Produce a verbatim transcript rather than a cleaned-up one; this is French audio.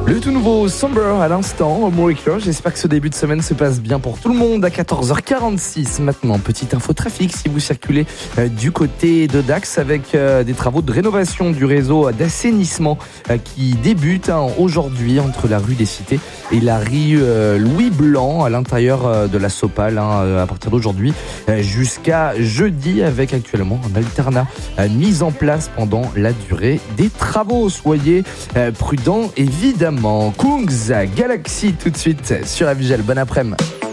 Le tout nouveau Somber à l'instant, Moricure. J'espère que ce début de semaine se passe bien pour tout le monde. À quatorze heures quarante-six maintenant, petite info trafic si vous circulez euh, du côté de Dax avec euh, des travaux de rénovation du réseau d'assainissement euh, qui débutent hein, aujourd'hui entre la rue des Cités et la rue euh, Louis Blanc à l'intérieur euh, de la Sopal hein, euh, à partir d'aujourd'hui euh, jusqu'à jeudi avec actuellement un alternat euh, mis en place pendant la durée des travaux. Soyez euh, prudents évidemment. Kungs Galaxy tout de suite sur Avigel. Bon après-midi.